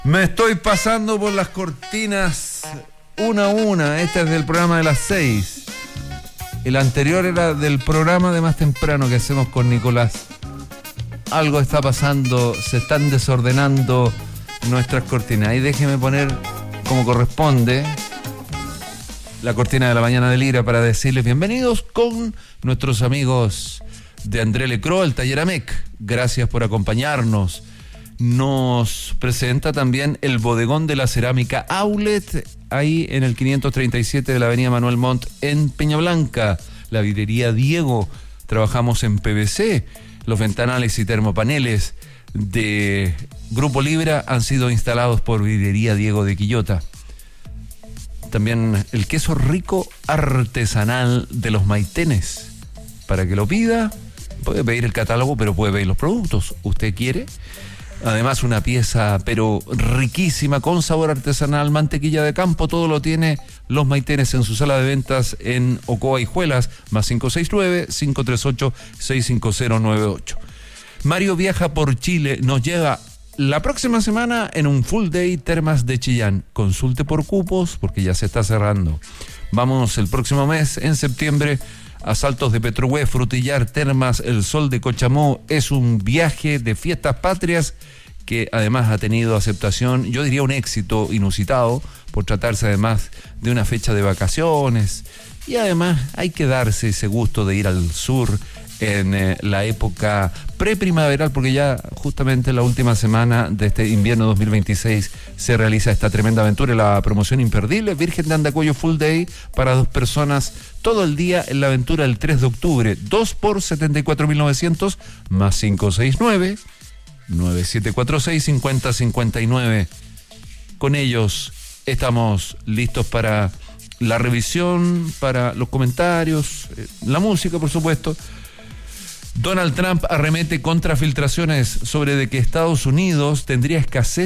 Me estoy pasando por las cortinas una a una. Esta es del programa de las 6. El anterior era del programa de más temprano que hacemos con Nicolás. Algo está pasando, se están desordenando nuestras cortinas. Ahí déjeme poner como corresponde la cortina de la mañana de Lira para decirles bienvenidos con nuestros amigos de André Lecro, el Taller AMEC. Gracias por acompañarnos. Nos presenta también el Bodegón de la Cerámica Outlet, ahí en el 537 de la avenida Manuel Montt, en Peña Blanca. La vidrería Diego, trabajamos en PVC. Los ventanales y termopaneles de Grupo Libra han sido instalados por vidrería Diego de Quillota. También el queso rico artesanal de los Maitenes. Para que lo pida, puede pedir el catálogo, pero puede pedir los productos. ¿Usted quiere? Además, una pieza, pero riquísima, con sabor artesanal, mantequilla de campo, todo lo tiene Los Maitenes en su sala de ventas en Ocoa Hijuelas, más 569-538-65098. Mario viaja por Chile, nos llega la próxima semana en un full day Termas de Chillán. Consulte por cupos, porque ya se está cerrando. Vamos el próximo mes, en septiembre, a Saltos de Petrohue, Frutillar, Termas, El Sol de Cochamó. Es un viaje de fiestas patrias que además ha tenido aceptación, yo diría un éxito inusitado, por tratarse además de una fecha de vacaciones, y además hay que darse ese gusto de ir al sur en la época preprimaveral, porque ya justamente la última semana de este invierno 2026 se realiza esta tremenda aventura, la promoción imperdible Virgen de Andacollo Full Day para 2 personas todo el día en la aventura el 3 de octubre, 2 por 74.900 más 569-9746-5059. Con ellos estamos listos para la revisión, para los comentarios, la música, por supuesto. Donald Trump arremete contra filtraciones sobre de que Estados Unidos tendría escasez